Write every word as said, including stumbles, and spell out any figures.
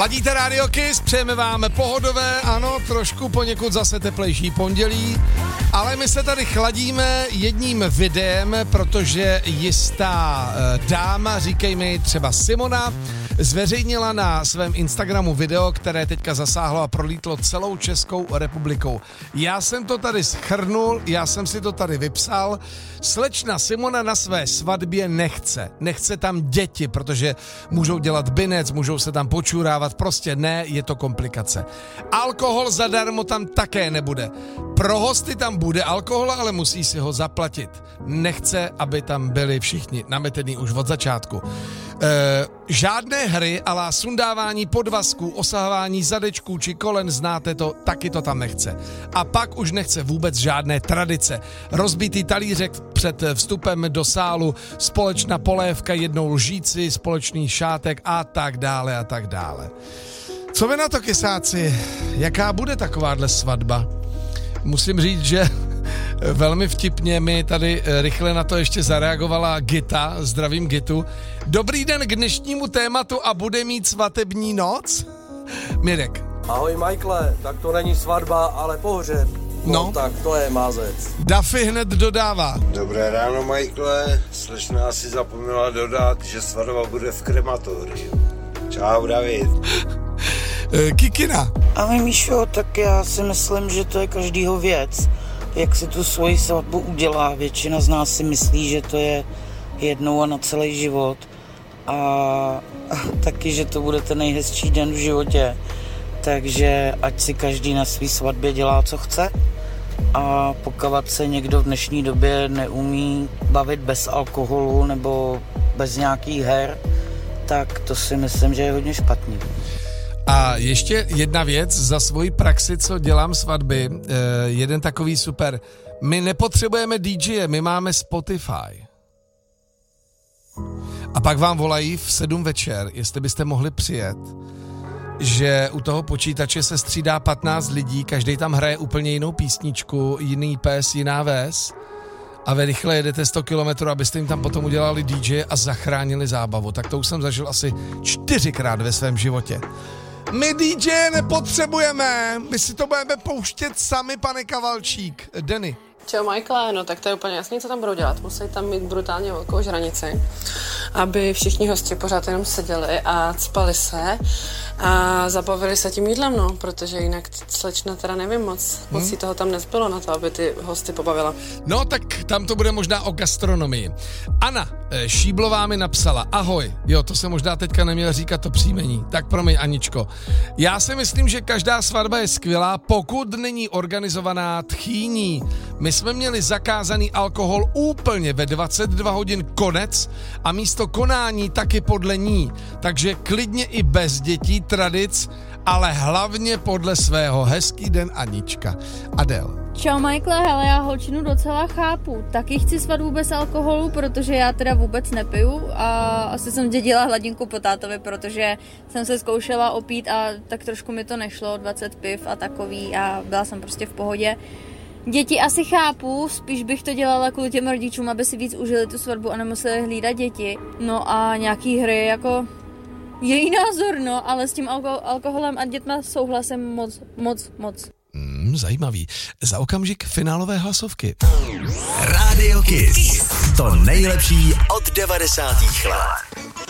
Ladíte Radio Kiss, přejeme vám pohodové, ano, trošku poněkud zase teplejší pondělí, ale my se tady chladíme jedním videem, protože jistá dáma, říkej mi třeba Simona, zveřejnila na svém Instagramu video, které teďka zasáhlo a prolítlo celou Českou republikou. Já jsem to tady shrnul, já jsem si to tady vypsal. Slečna Simona na své svatbě nechce. Nechce tam děti, protože můžou dělat binec, můžou se tam počurávat, prostě ne, je to komplikace. Alkohol zadarmo tam také nebude. Pro hosty tam bude alkohol, ale musí si ho zaplatit. Nechce, aby tam byli všichni nametený už od začátku. E, žádné hry ala sundávání podvazků, osahování zadečků či kolen, znáte to, taky to tam nechce. A pak už nechce vůbec žádné tradice. Rozbitý talířek před vstupem do sálu, společná polévka, jednou lžíci, společný šátek a tak dále a tak dále. Co vy na to, kysáci? Jaká bude takováhle svatba? Musím říct, že velmi vtipně mi tady rychle na to ještě zareagovala Gita, zdravím Gitu. Dobrý den k dnešnímu tématu a bude mít svatební noc? Mirek. Ahoj Michaele, tak to není svatba, ale pohřeb. No, no tak to je mázec. Daffy hned dodává. Dobré ráno Michaele, slečna si zapomněla dodat, že svatba bude v krematoriu. Čau David. Kikina. Ahoj Míšo, tak já si myslím, že to je každýho věc, jak si tu svoji svatbu udělá. Většina z nás si myslí, že to je jednou a na celý život a, a taky, že to bude ten nejhezčí den v životě. Takže ať si každý na svý svatbě dělá, co chce, a pokud se někdo v dnešní době neumí bavit bez alkoholu nebo bez nějakých her, tak to si myslím, že je hodně špatný. A ještě jedna věc za svoji praxi, co dělám svatby, eh, jeden takový super. My nepotřebujeme dý džeje, my máme Spotify. A pak vám volají v sedm večer, jestli byste mohli přijet, že u toho počítače se střídá patnáct lidí, každý tam hraje úplně jinou písničku, jiný pes, jiná ves a vy rychle jedete sto kilometrů, abyste jim tam potom udělali dý džeje a zachránili zábavu. Tak to už jsem zažil asi čtyřikrát ve svém životě. My dý džeje nepotřebujeme, my si to budeme pouštět sami, pane Kavalčík. Denny. Čau Michaele, no tak to je úplně jasný, co tam budou dělat. Musí tam mít brutálně velkou žranici, aby všichni hosti pořád jenom seděli a cpali se a zabavili se tím jídlem, no, protože jinak slečna teda nevím moc, moc hmm. toho tam nezbylo na to, aby ty hosty pobavila. No tak tam to bude možná o gastronomii. Anna Šíblová mi napsala, ahoj, jo, to se možná teďka neměl říkat to příjmení, tak promiň Aničko. Já si myslím, že každá svatba je skvělá, pokud není organizovaná tchýní. My jsme měli zakázaný alkohol úplně ve dvacet dva hodin konec a místo konání taky podle ní. Takže klidně i bez dětí, tradic, ale hlavně podle svého. Hezký den Anička. Adel. Čau Michaele, hele, já holčinu docela chápu. Taky chci svatbu bez alkoholu, protože já teda vůbec nepiju a asi jsem dědila hladinku po tátovi, protože jsem se zkoušela opít a tak trošku mi to nešlo, dvacet piv a takový a byla jsem prostě v pohodě. Děti asi chápu, spíš bych to dělala kvůli těm rodičům, aby si víc užili tu svatbu a nemuseli hlídat děti. No a nějaký hry jako její názor, no, ale s tím alko- alkoholem a dětma souhlasem moc, moc, moc. Mm, zajímavý. Za okamžik finálové hlasovky. Radio Kiss. To nejlepší od devadesátých let.